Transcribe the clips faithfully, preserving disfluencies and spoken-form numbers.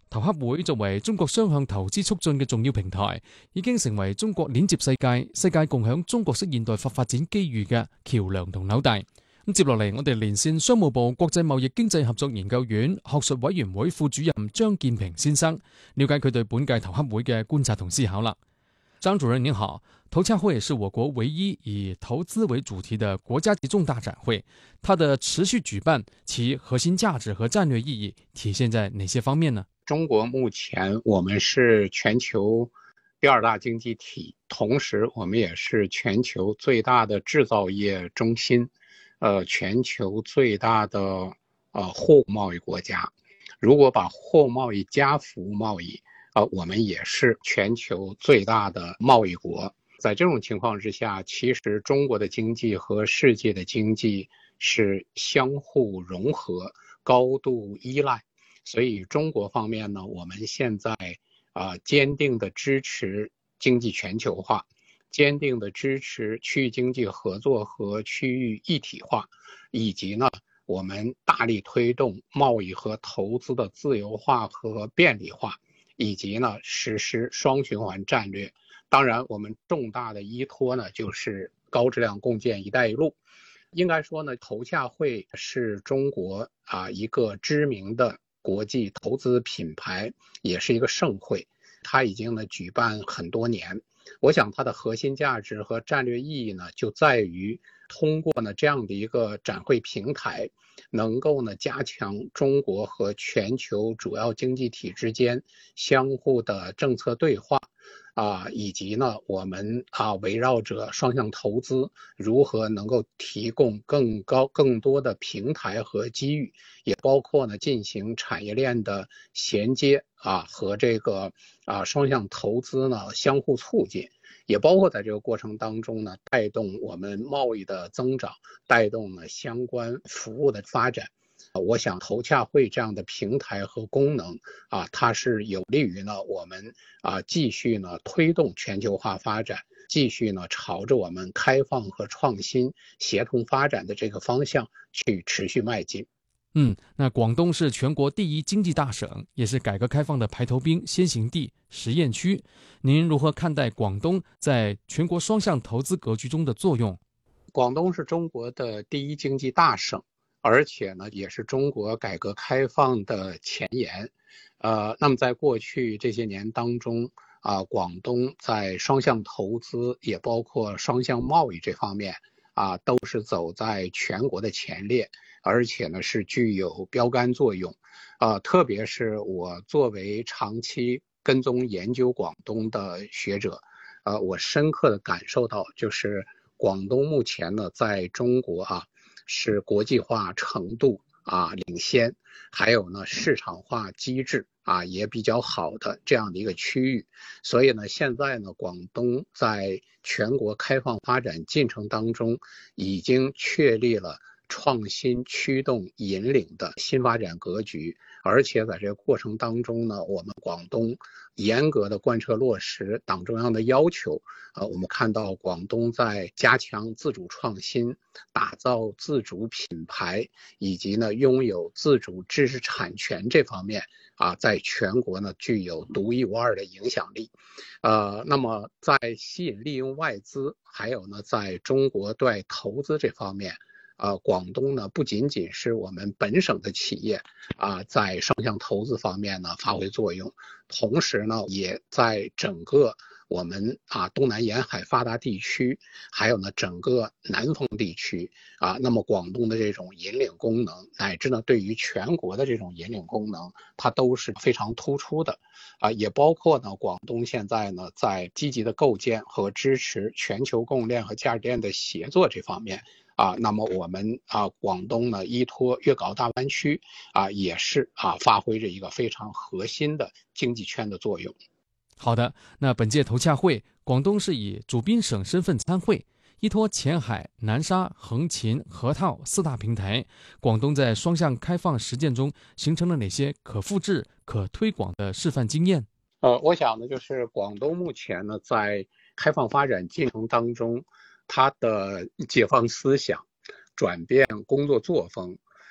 投洽會作為中國雙向投資促進嘅重要平台，已經成為中國連接世界、世界共享中國式現代化發展機遇嘅橋樑同紐帶。咁接落嚟，我哋連線商務部國際貿易經濟合作研究院學術委員會副主任張建平先生，了解佢對本屆投洽會嘅觀察同思考啦。張主任您好，投洽會是我國唯一以投資為主題的國家級重大展會，它的持續舉辦，其核心價值和戰略意義體現在哪些方面呢？ 中國目前我們是全球第二大經濟體，同時我們也是全球最大的製造業中心，呃，全球最大的呃貨物貿易國家。如果把貨物貿易加服務貿易，呃，我們也是全球最大的貿易國。在這種情況之下，其實中國的經濟和世界的經濟是相互融合、高度依賴。所以中國方面呢，我們現在啊、呃、堅定的支持經濟全球化，堅定的支持區域經濟合作和區域一體化，以及呢，我們大力推動貿易和投資的自由化和便利化，以及呢實施雙循環戰略。當然，我們重大的依託呢就是高質量共建“一帶一路”。應該說呢，投洽會是中國啊一個知名的國際投資品牌，也是一個盛會，它已經呢舉辦很多年。我想它的核心價值和戰略意義呢，就在於通過呢這樣的一個展會平台，能夠呢加強中國和全球主要經濟體之間相互的政策對話，啊，以及呢我們啊圍繞着雙向投資如何能夠提供更高更多的平台和機遇，也包括呢進行產業鏈的銜接啊和這個啊雙向投資呢相互促進，也包括在這個過程當中呢帶動我們貿易的增長，帶動呢相關服務的發展。我想投洽會這樣的平台和功能啊，它是有利於呢我們啊繼續呢推動全球化發展，繼續呢朝着我們開放和創新協同發展的這個方向去持續邁進。 嗯，那廣東是全國第一經濟大省，也是改革開放的排頭兵、先行地、實驗區。您如何看待廣東在全國雙向投資格局中的作用？ 廣東是中國的第一經濟大省，而且呢，也是中國改革開放的前沿。呃，那麼在過去這些年當中，啊、呃，廣東在雙向投資，也包括雙向貿易這方面，啊、呃，都是走在全國的前列，而且呢，是具有標杆作用。呃，特別是我作為長期跟蹤研究廣東的學者，呃，我深刻的感受到，就是廣東目前呢，在中國啊，是國際化程度啊領先，還有呢市場化機制啊也比較好的這樣的一個區域。所以呢，現在呢，廣東在全國開放發展進程當中，已經確立了創新驅動引領的新發展格局。而且在這個過程當中呢，我們廣東嚴格的貫徹落實黨中央的要求。呃，我們看到廣東在加強自主創新、打造自主品牌以及呢擁有自主知識產權這方面啊，在全國呢具有獨一無二的影響力。呃，那麼在吸引利用外資，還有呢在中國對外投資這方面。呃，廣東呢不僅僅是我們本省的企業啊，在雙向投資方面呢發揮作用，同時呢也在整個我們啊東南沿海發達地區，還有呢整個南方地區啊，那麼廣東的這種引領功能，乃至呢對於全國的這種引領功能，它都是非常突出的啊，也包括呢廣東現在呢在積極的構建和支持全球供應鏈和價值鏈的協作這方面。啊，那麼我們啊，廣東呢依託粵港澳大灣區啊，也是啊，發揮着一個非常核心的經濟圈的作用。 好的，那本屆投洽會，廣東是以主賓省身份參會，依託前海、南沙、橫琴、河套四大平台，廣東在雙向開放實踐中形成了哪些可複製、可推廣的示範經驗？ 呃，我想呢，就是廣東目前呢，在開放發展進程當中，它的解放思想、轉變工作作風，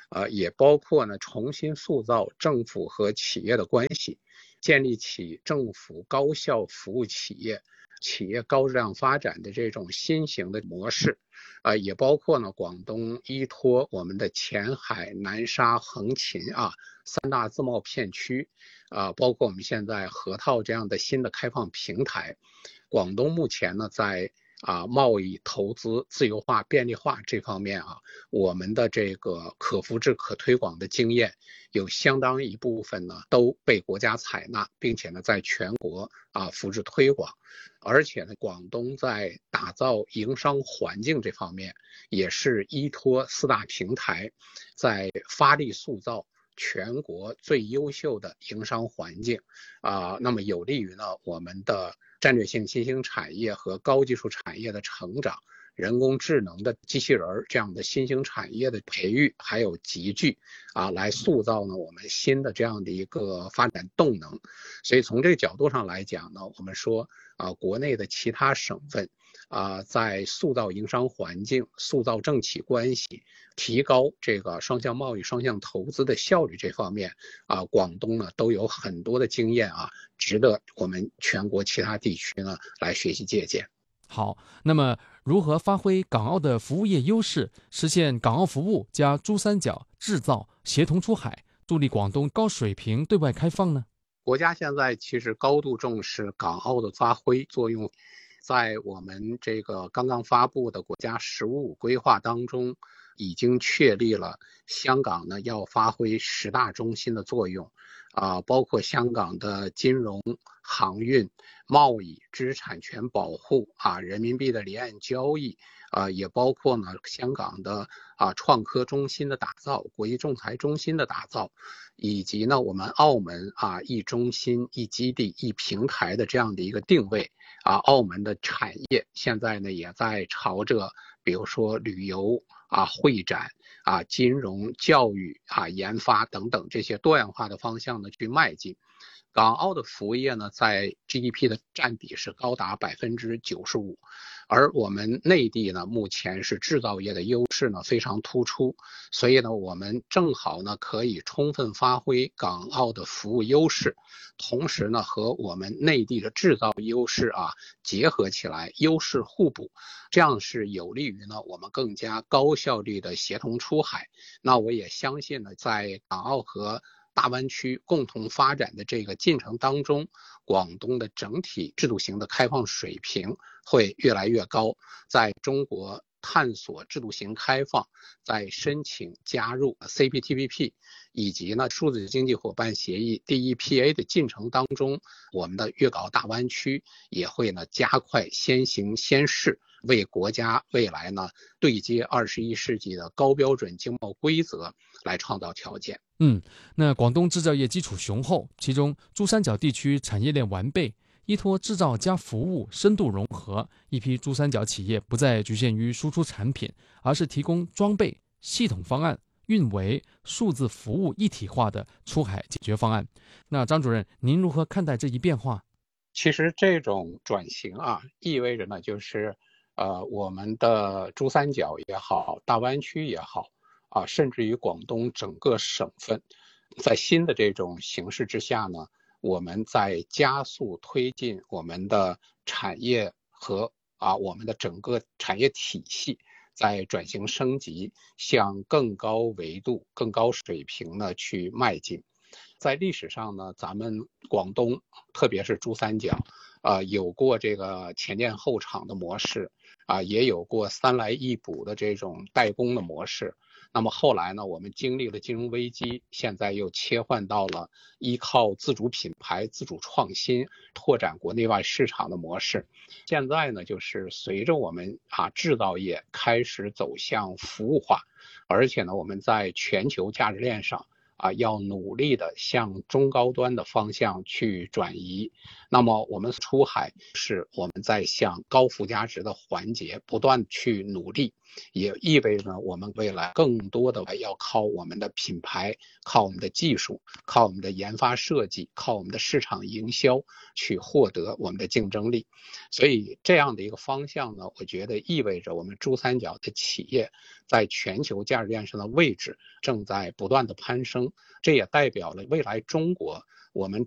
呃，也包括呢重新塑造政府和企业的关系，建立起政府高效服务企业、企业高质量发展的这种新型的模式。呃，也包括呢广东依托我们的前海、南沙、横琴啊三大自贸片区，啊、呃，包括我们现在河套这样的新的开放平台。广东目前呢在啊，贸易、投资、自由化、便利化这方面啊，我们的这个可复制、可推广的经验，有相当一部分呢都被国家采纳，并且呢在全国啊复制推广。而且呢，广东在打造营商环境这方面，也是依托四大平台，在发力塑造全国最优秀的营商环境啊、呃，那么有利于呢我们的战略性新兴产业和高技术产业的成长，人工智能的机器人这样的新兴产业的培育还有集聚啊，来塑造呢我们新的这样的一个发展动能。所以从这个角度上来讲呢，我们说啊，国内的其他省份啊，在塑造营商环境、塑造政企关系、提高这个双向贸易、双向投资的效率这方面啊，广东呢都有很多的经验啊，值得我们全国其他地区呢来学习借鉴。 好，那么如何发挥港澳的服务业优势，实现港澳服务加珠三角制造协同出海，助力广东高水平对外开放呢？ 国家现在其实高度重视港澳的发挥作用，在我们这个刚刚发布的国家“十五五”规划当中，已经确立了香港呢要发挥十大中心的作用，啊、呃，包括香港的金融、航运、贸易、知识产权保护啊，人民币的离岸交易。啊，也包括呢香港的啊创科中心的打造、国际仲裁中心的打造，以及呢我们澳门啊一中心、一基地、一平台的这样的一个定位啊，澳门的产业现在呢也在朝着比如说旅游啊、会展啊、金融、教育啊、研发等等这些多样化的方向呢去迈进。港澳的服务业呢，在 G D P 的占比是高达百分之九十五，而我们内地呢，目前是制造业的优势呢非常突出，所以呢，我们正好呢可以充分发挥港澳的服务优势，同时呢和我们内地的制造优势啊结合起来，优势互补，这样是有利于呢我们更加高效率的协同出海。那我也相信呢，在港澳和大湾区共同发展的这个进程当中，广东的整体制度型的开放水平会越来越高，在中国探索制度型开放，在申请加入 C P T P P 以及呢数字经济伙伴协议 D E P A 的进程当中，我们的粤港澳大湾区也会呢加快先行先试，为国家未来呢对接二十一世纪的高标准经贸规则来创造条件。 嗯，那广东制造业基础雄厚，其中珠三角地区产业链完备，依托制造加服务深度融合，一批珠三角企业不再局限于输出产品，而是提供装备、系统方案、运维、数字服务一体化的出海解决方案。那张主任，您如何看待这一变化？ 其实这种转型啊，意味着呢，就是呃，我们的珠三角也好，大湾区也好。啊，甚至于广东整个省份，在新的这种形势之下呢，我们在加速推进我们的产业和啊我们的整个产业体系在转型升级，向更高维度、更高水平呢去迈进。在历史上呢，咱们广东，特别是珠三角，呃，有过这个前店后厂的模式，啊、呃，也有过三来一补的这种代工的模式。那么后来呢，我们经历了金融危机，现在又切换到了依靠自主品牌、自主创新拓展国内外市场的模式。现在呢，就是随着我们啊制造业开始走向服务化，而且呢，我们在全球价值链上啊，要努力的向中高端的方向去转移。那么我们出海是我们在向高附加值的环节不断去努力，也意味着我们未来更多的要靠我们的品牌，靠我们的技术，靠我们的研发设计，靠我们的市场营销去获得我们的竞争力。所以这样的一个方向呢，我觉得意味着我们珠三角的企业在全球价值链上的位置正在不断的攀升，这也代表了未来中国我们